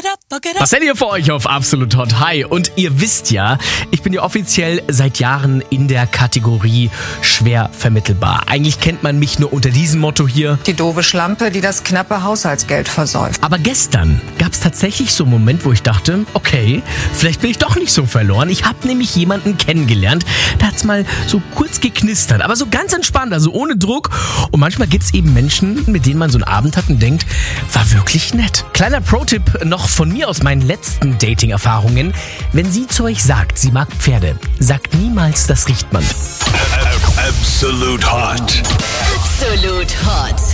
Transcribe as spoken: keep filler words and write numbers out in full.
Was seid ihr für euch auf Absolut Hot? Hi, und ihr wisst ja, ich bin ja offiziell seit Jahren in der Kategorie schwer vermittelbar. Eigentlich kennt man mich nur unter diesem Motto hier. Die doofe Schlampe, die das knappe Haushaltsgeld versäuft. Aber gestern gab es tatsächlich so einen Moment, wo ich dachte, okay, vielleicht bin ich doch nicht so verloren. Ich habe nämlich jemanden kennengelernt, da hat's mal so kurz geknistert, aber so ganz entspannt, also ohne Druck. Und manchmal gibt's eben Menschen, mit denen man so einen Abend hat und denkt, war wirklich nett. Kleiner Pro-Tipp noch von mir aus meinen letzten Dating-Erfahrungen. Wenn sie zu euch sagt, sie mag Pferde, sagt niemals, das riecht man. Absolute Hot. Absolut Hot.